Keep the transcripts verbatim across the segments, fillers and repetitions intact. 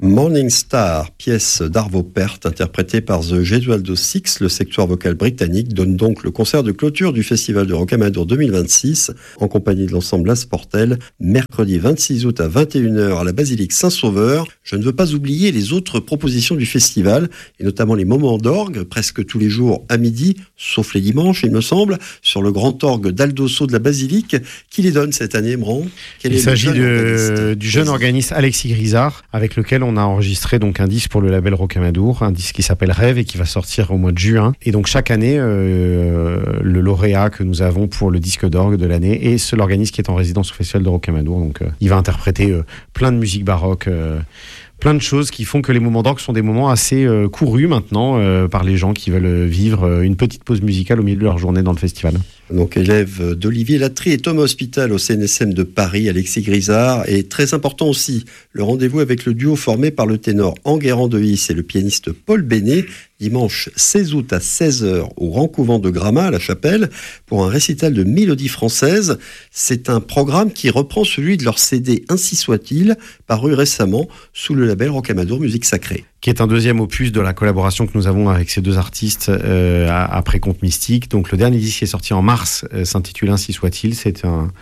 Morning Star, pièce d'Arvo Pärt, interprétée par The Gesualdo Six, le secteur vocal britannique, donne donc le concert de clôture du Festival de Rocamadour deux mille vingt-six, en compagnie de l'ensemble Las Portelles, mercredi vingt-six août à vingt et une heures à la basilique Saint-Sauveur. Je ne veux pas oublier les autres propositions du festival, et notamment les moments d'orgue, presque tous les jours à midi, sauf les dimanches, il me semble, sur le grand orgue d'Aldosso de la basilique. Qui les donne cette année, Bran? Il s'agit de, du jeune organiste Alexis Grisard, avec lequel on a enregistré donc un disque pour le label Rocamadour, un disque qui s'appelle Rêve et qui va sortir au mois de juin. Et donc chaque année, euh, le lauréat que nous avons pour le disque d'orgue de l'année est ce, l'organiste qui est en résidence au Festival de Rocamadour. Donc euh, il va interpréter euh, plein de musique baroque, euh, plein de choses qui font que les moments d'orgue sont des moments assez euh, courus maintenant euh, par les gens qui veulent vivre euh, une petite pause musicale au milieu de leur journée dans le festival. Donc élève d'Olivier Latry et Thomas Hospital au C N S M de Paris, Alexis Grisard. Et très important aussi, le rendez-vous avec le duo formé par le ténor Enguerrand de Is et le pianiste Paul Bénet, dimanche seize août à seize heures au Grand Couvent de Gramat à la Chapelle pour un récital de mélodie française. C'est un programme qui reprend celui de leur C D Ainsi soit-il, paru récemment sous le label Rocamadour Musique Sacrée. Qui est un deuxième opus de la collaboration que nous avons avec ces deux artistes euh, après Conte Mystique. Donc le dernier disque qui est sorti en mars euh, s'intitule Ainsi soit-il. C'est un,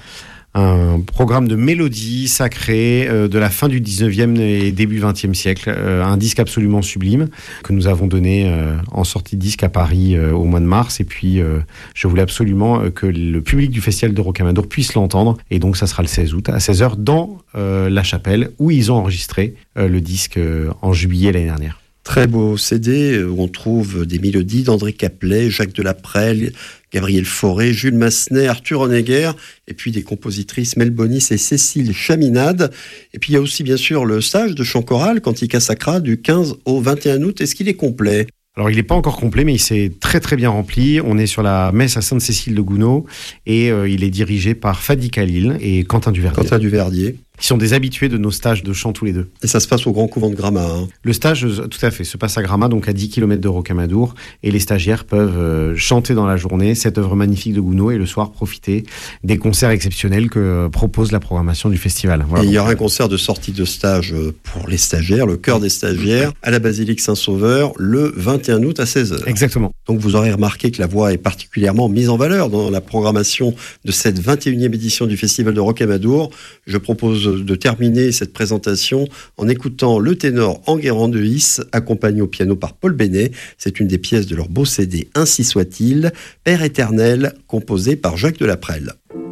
un programme de mélodie sacrée euh, de la fin du dix-neuvième et début vingtième siècle. Euh, un disque absolument sublime que nous avons donné euh, en sortie de disque à Paris euh, au mois de mars. Et puis euh, je voulais absolument euh, que le public du Festival de Rocamadour puisse l'entendre. Et donc ça sera le seize août à seize heures dans euh, la Chapelle où ils ont enregistré euh, le disque euh, en juillet l'année dernière. Très beau C D où on trouve des mélodies d'André Caplet, Jacques Delaprelle, Gabriel Fauré, Jules Massenet, Arthur Honegger, et puis des compositrices Mel Bonis et Cécile Chaminade. Et puis il y a aussi bien sûr le stage de chant choral Cantica Sacra du quinze au vingt et un août. Est-ce qu'il est complet ? Alors, il n'est pas encore complet, mais il s'est très très bien rempli. On est sur la messe à Sainte-Cécile de Gounod et euh, il est dirigé par Fadi Khalil et Quentin Duverdier. Quentin Duverdier. Qui sont des habitués de nos stages de chant tous les deux. Et ça se passe au Grand Couvent de Gramat. Hein. Le stage, tout à fait, se passe à Gramat, donc à dix kilomètres de Rocamadour. Et les stagiaires peuvent euh, chanter dans la journée cette œuvre magnifique de Gounod et le soir profiter des concerts exceptionnels que euh, propose la programmation du festival. Voilà. Et il y aura un concert de sortie de stage pour les stagiaires, le chœur des stagiaires, à la basilique Saint-Sauveur, le vingt et un août à seize heures. Exactement. Donc vous aurez remarqué que la voix est particulièrement mise en valeur dans la programmation de cette vingt et unième édition du Festival de Rocamadour. Je propose de terminer cette présentation en écoutant le ténor Enguerrand de Is, accompagné au piano par Paul Bénet. C'est une des pièces de leur beau C D Ainsi soit-il, Père éternel, composé par Jacques Delaprelle.